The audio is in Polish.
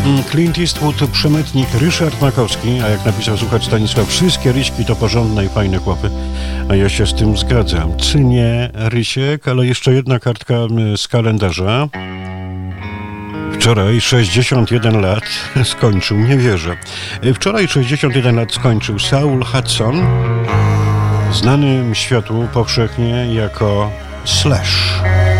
Clint Eastwood, przemytnik, Ryszard Makowski, a jak napisał słuchacz Stanisław, wszystkie Ryśki to porządne i fajne chłopy, a ja się z tym zgadzam. Cynie Rysiek, ale jeszcze jedna kartka z kalendarza. Wczoraj 61 lat skończył, nie wierzę. Wczoraj 61 lat skończył Saul Hudson, znany światu powszechnie jako Slash.